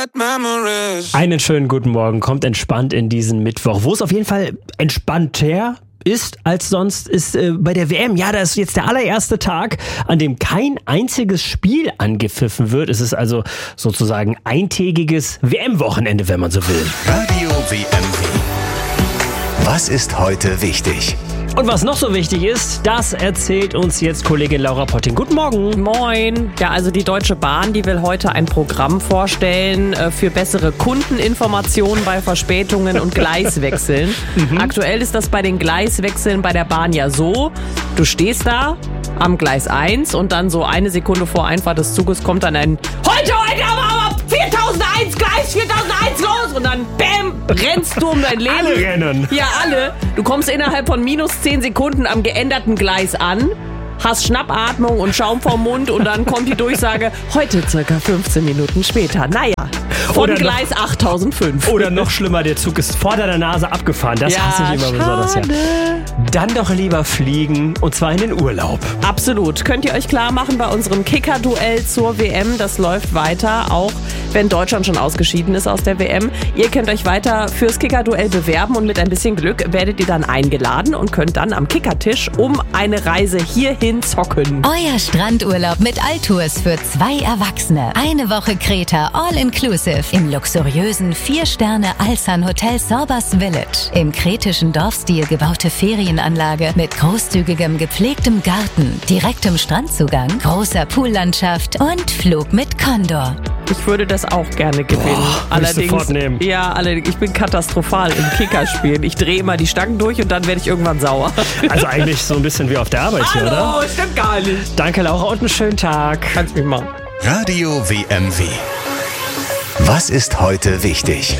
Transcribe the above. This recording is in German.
Einen schönen guten Morgen, kommt entspannt in diesen Mittwoch, wo es auf jeden Fall entspannter ist als sonst, ist bei der WM. Ja, da ist jetzt der allererste Tag, an dem kein einziges Spiel angepfiffen wird. Es ist also sozusagen eintägiges WM-Wochenende, wenn man so will. Radio WMW. Was ist heute wichtig? Und was noch so wichtig ist, das erzählt uns jetzt Kollegin Laura Potting. Guten Morgen. Moin. Ja, also die Deutsche Bahn, die will heute ein Programm vorstellen für bessere Kundeninformationen bei Verspätungen und Gleiswechseln. Aktuell ist das bei den Gleiswechseln bei der Bahn ja so, du stehst da am Gleis 1 und dann so eine Sekunde vor Einfahrt des Zuges kommt dann ein Heute, aber 4001, Gleis 4001 los! Und dann bäm, rennst du um dein Leben. Alle rennen. Ja, alle. Du kommst innerhalb von minus 10 Sekunden am geänderten Gleis an, hast Schnappatmung und Schaum vorm Mund und dann kommt die Durchsage, heute circa 15 Minuten später. Naja, von Oder Gleis 8005. Oder noch schlimmer, der Zug ist vor deiner Nase abgefahren. Das hasse ich immer besonders. Ja. Dann doch lieber fliegen, und zwar in den Urlaub. Absolut. Könnt ihr euch klar machen bei unserem Kicker-Duell zur WM. Das läuft weiter, auch wenn Deutschland schon ausgeschieden ist aus der WM. Ihr könnt euch weiter fürs Kicker-Duell bewerben und mit ein bisschen Glück werdet ihr dann eingeladen und könnt dann am Kickertisch um eine Reise hierhin zocken. Euer Strandurlaub mit Altours für 2 Erwachsene. Eine Woche Kreta, all inclusive. Im luxuriösen 4-Sterne-Alsan Hotel Sorbas Village. Im kretischen Dorfstil gebaute Ferienanlage mit großzügigem gepflegtem Garten, direktem Strandzugang, großer Poollandschaft und Flug mit Condor. Ich würde das auch gerne gewinnen. Würde ich sofort nehmen. Ja, ich bin katastrophal im Kickerspielen. Ich drehe immer die Stangen durch und dann werde ich irgendwann sauer. Also eigentlich so ein bisschen wie auf der Arbeit hier, oder? Hallo, stimmt gar nicht. Danke, Laura, und einen schönen Tag. Kannst mich mal. Radio WMW. Was ist heute wichtig?